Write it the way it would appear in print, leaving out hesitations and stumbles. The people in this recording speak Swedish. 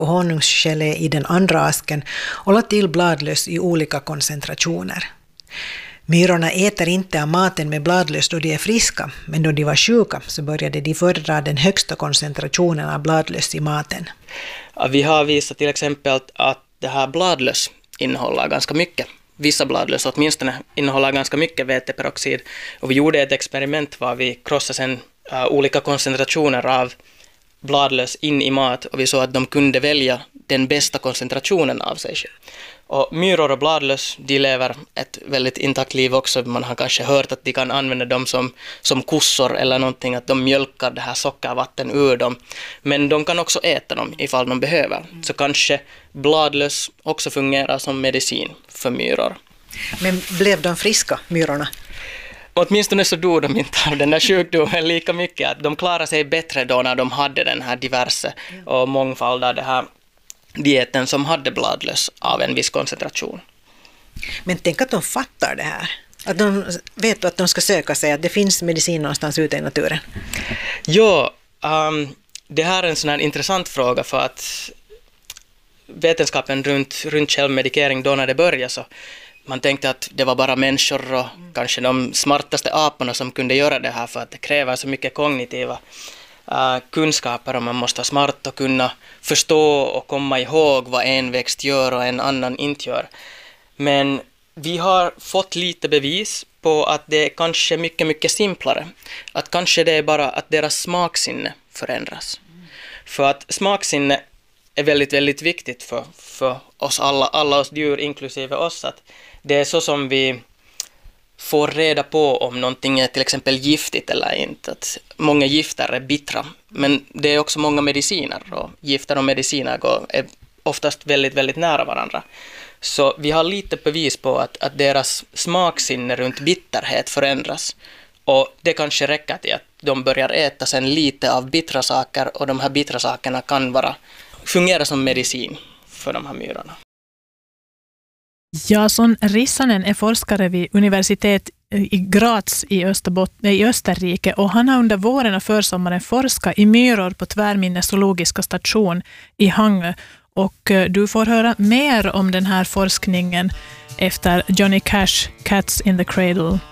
och honungsgelé i den andra asken och la till bladlöss i olika koncentrationer. Myrorna äter inte av maten med bladlöss då de är friska, men då de var sjuka så började de föredra den högsta koncentrationen av bladlöss i maten. Ja, vi har visat till exempel att det här bladlöss innehåller ganska mycket. Vissa bladlöss åtminstone innehåller ganska mycket veteperoxid. Och vi gjorde ett experiment var vi krossade sen olika koncentrationer av bladlöss in i mat och vi såg att de kunde välja den bästa koncentrationen av sig själv. Och myror och bladlöss, de lever ett väldigt intakt liv också. Man har kanske hört att de kan använda dem som kossor eller någonting, att de mjölkar det här sockervatten ur dem. Men de kan också äta dem ifall de behöver. Så kanske bladlöss också fungerar som medicin för myror. Men blev de friska, myrorna? Åtminstone så dog de inte av den där sjukdomen lika mycket. Att de klarar sig bättre då när de hade den här diverse och mångfald av det här dieten som hade bladlöss av en viss koncentration. Men tänk att de fattar det här. Att de vet att de ska söka sig, att det finns medicin någonstans ute i naturen. Ja, det här är en sån här intressant fråga för att vetenskapen runt självmedikering då när det började så man tänkte att det var bara människor och kanske de smartaste aporna som kunde göra det här för att det kräver så mycket kognitiva kunskaper och man måste vara smart och kunna förstå och komma ihåg vad en växt gör och en annan inte gör. Men vi har fått lite bevis på att det är kanske mycket simplare. Att kanske det är bara att deras smaksinne förändras. För att smaksinne är väldigt viktigt för oss alla oss djur inklusive oss. Att det är så som vi får reda på om någonting är till exempel giftigt eller inte. Att många gifter är bittra, men det är också många mediciner och gifter och mediciner är oftast väldigt nära varandra. Så vi har lite bevis på att deras smaksinne runt bitterhet förändras och det kanske räcker till att de börjar äta sen lite av bittra saker och de här bittra sakerna kan fungera som medicin för de här myrorna. Jason Rissanen är forskare vid universitet i Graz i Österrike och han har under våren och försommaren forskat i myror på Tvärminne zoologiska station i Hangö. Och du får höra mer om den här forskningen efter Johnny Cash, Cats in the Cradle.